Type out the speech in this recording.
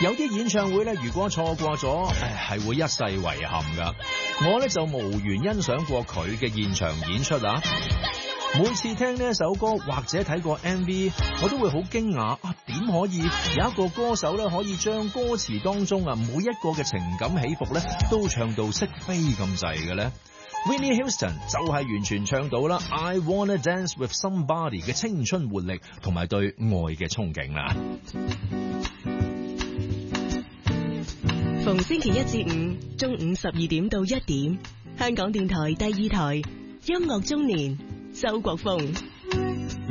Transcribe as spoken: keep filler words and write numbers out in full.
有啲演唱會咧，如果錯過咗，唉，係會一世遺憾噶。我咧就無緣欣賞過佢嘅現場演出啊！每次聽呢一首歌或者睇過 M V， 我都會好驚訝啊！點可以有一個歌手咧可以將歌詞當中啊每一個嘅情感起伏咧都唱到識飛咁滯嘅咧？ Whitney Houston 就係完全唱到啦 I Wanna Dance With Somebody 嘅青春活力同埋對愛嘅憧憬啦。 逢星期一至五中午十二點到一點，香港電台第二台音樂中年，周國峰。